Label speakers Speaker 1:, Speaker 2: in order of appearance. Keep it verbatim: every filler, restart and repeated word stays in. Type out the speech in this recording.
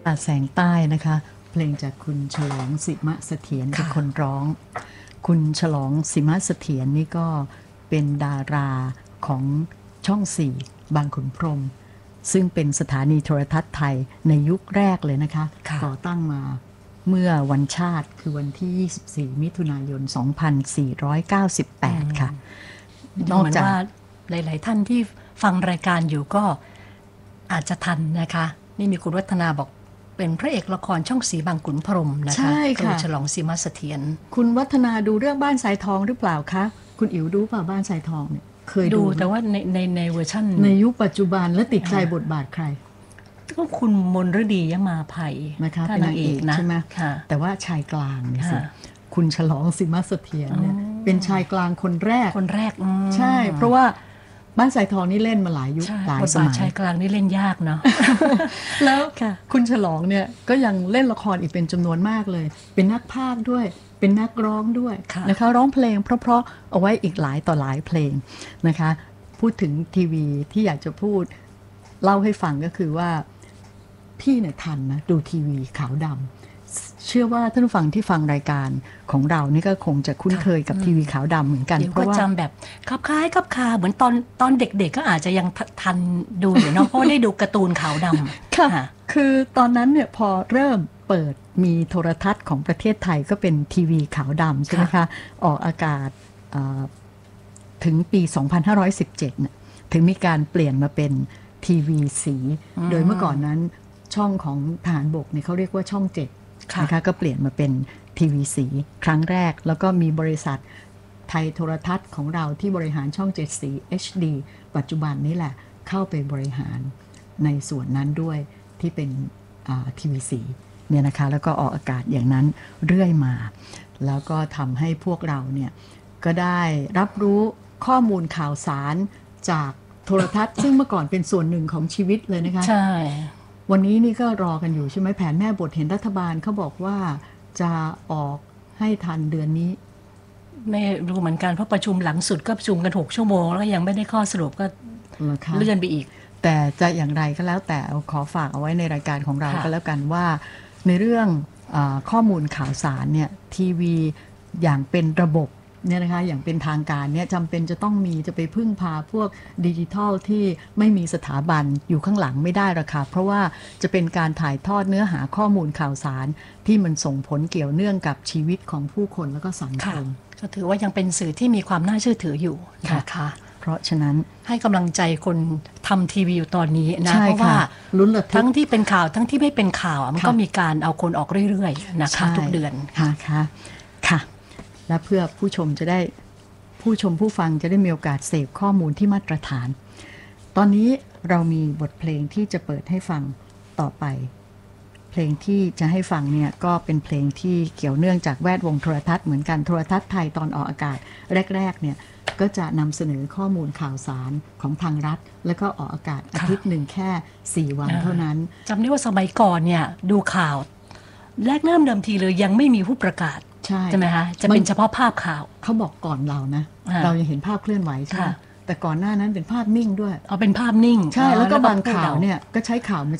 Speaker 1: แสงใต้นะคะเพลงจากคุณฉลองสิมะเสถียรเป็นคนร้อง คุณฉลองสิมะเสถียรนี่ก็เป็นดาราของช่องสี่บางขุนพรหมซึ่งเป็นสถานีโทรทัศน์ไทยในยุคแรกเลยนะคะก่อตั้งมาเมื่อวันชาติคือวันที่ยี่สิบสี่มิถุนายนสองพันสี่ร้อยเก้าสิบแปดค่ะ
Speaker 2: นอกจากหลายๆท่านที่ฟังรายการอยู่ก็อาจจะทันนะคะนี่มีคุณวัฒนาบอกเป็นพระเอกละครช่องสีบางขุนพรหมนะคะ
Speaker 1: ใช่ค่ะ
Speaker 2: คุณฉลองสิมะเสถียร
Speaker 1: คุณวัฒนาดูเรื่องบ้านสายทองหรือเปล่าคะคุณอิ๋วดูเปล่าบ้านสายทองเนี่ยเคยดู
Speaker 2: แต่ว่าในในในเวอร์ชัน
Speaker 1: ในยุคปัจจุบันและติดใจบทบาทใคร
Speaker 2: ก็คุณมนฤดียมาภัย
Speaker 1: นะคะเป็นนางเอกนะใช่ไหมแต่ว่าชายกลางนี่สิคุณฉลองสิมะเสถียรเนี่ยเป็นชายกลางคนแรก
Speaker 2: คนแรก
Speaker 1: ใช่เพราะว่าบ้านสายทองนี่เล่นมาหลายยุคหลายสมัย
Speaker 2: ชายกลางนี่เล่นยากเนาะ
Speaker 1: แล้วคุณฉลองเนี่ยก็ยังเล่นละครอีกเป็นจำนวนมากเลยเป็นนักพากย์ด้วยเป็นนักร้องด้วยนะคะร้องเพลงเพราะๆเอาไว้อีกหลายต่อหลายเพลงนะคะพูดถึงทีวีที่อยากจะพูดเล่าให้ฟังก็คือว่าพี่เนี่ยทันนะดูทีวีขาวดำเชื่อว่าท่านผู้ฟังที่ฟังรายการของเรานี่ก็คงจะคุ้นเคยกับทีวีขาวดำเหมือนกัน
Speaker 2: เพราะว่าจำแบบคับคล้ายคับคาเหมือนตอนตอนเด็กๆ ก็อาจจะยังทันดูอยู่เนาะเพราะได้ดูการ์ตูนขาวดำ
Speaker 1: ค่ะคือตอนนั้นเนี่ยพอเริ่มเปิดมีโทรทัศน์ของประเทศไทยก็เป็นทีวีขาวดำใช่ไหมคะออกอากาศถึงปีสองพันห้าร้อยสิบเจ็ดเนี่ยถึงมีการเปลี่ยนมาเป็นทีวีสีโดยเมื่อก่อนนั้นช่องของทหารบกเนี่ยเขาเรียกว่าช่องเจ็ดนะคะก็เปลี่ยนมาเป็นทีวีสีครั้งแรกแล้วก็มีบริษัทไทยโทรทัศน์ของเราที่บริหารช่องเจ็ดสี เอช ดี ปัจจุบันนี้แหละเข้าไปบริหารในส่วนนั้นด้วยที่เป็นทีวีสีเนี่ยนะคะแล้วก็ออกอากาศอย่างนั้นเรื่อยมาแล้วก็ทำให้พวกเราเนี่ยก็ได้รับรู้ข้อมูลข่าวสารจากโทรทัศน์ซึ่งเมื่อก่อนเป็นส่วนหนึ่งของชีวิตเลยนะคะ
Speaker 2: ใช่
Speaker 1: วันนี้นี่ก็รอกันอยู่ใช่ไหมแผนแม่บทเห็นรัฐบาลเขาบอกว่าจะออกให้ทันเดือนนี้
Speaker 2: ไม่รู้เหมือนกันเพราะประชุมหลังสุดก็ประชุมกันหกชั่วโมงแล้วยังไม่ได้ข้อสรุปก็เลื่อนไปอีก
Speaker 1: แต่จะอย่างไรก็แล้วแต่ขอฝากเอาไว้ในรายการของเราก็แล้วกันว่าในเรื่องอข้อมูลข่าวสารเนี่ยทีวีอย่างเป็นระบบเนี่ยนะคะอย่างเป็นทางการเนี่ยจำเป็นจะต้องมีจะไปพึ่งพาพวกดิจิทัลที่ไม่มีสถาบันอยู่ข้างหลังไม่ได้หรอกค่ะเพราะว่าจะเป็นการถ่ายทอดเนื้อหาข้อมูลข่าวสารที่มันส่งผลเกี่ยวเนื่องกับชีวิตของผู้คนแล้วก็สังคม
Speaker 2: ก็ถือว่ายังเป็นสื่อที่มีความน่าเชื่อถืออยู่นะคะ
Speaker 1: เพราะฉะนั้น
Speaker 2: ให้กำลังใจคนทำทีวีอยู่ตอนนี้นะเพราะว่าทั้งที่เป็นข่าวทั้งที่ไม่เป็นข่าวมันก็มีการเอาคนออกเรื่อยๆนะคะทุกเดือน
Speaker 1: ค่ะค่ะค่ะและเพื่อผู้ชมจะได้ผู้ชมผู้ฟังจะได้มีโอกาสเสพข้อมูลที่มาตรฐานตอนนี้เรามีบทเพลงที่จะเปิดให้ฟังต่อไปเพลงที่จะให้ฟังเนี่ยก็เป็นเพลงที่เกี่ยวเนื่องจากแวดวงโทรทัศน์เหมือนกันโทรทัศน์ไทยตอนออกอากาศแรกๆเนี่ยก็จะนำเสนอข้อมูลข่าวสารของทางรัฐแล้วก็ออกอากาศอาทิตย์หนึ่งแค่สี่วันเท่านั้น
Speaker 2: จำได้ว่าสมัยก่อนเนี่ยดูข่าวแรกเริ่มเดิมทีเลยยังไม่มีผู้ประกาศใช่ไหมคะจะเป็นเฉพาะภาพข่าว
Speaker 1: เขาบอกก่อนเรานะเรายังเห็นภาพเคลื่อนไหวใช่ไหมแต่ก่อนหน้านั้นเป็นภาพนิ่งด้วย
Speaker 2: เอาเป็นภาพนิ่ง
Speaker 1: ใช่แล้วก็บางข่าวเนี่ยก็ใช้ข่าวมา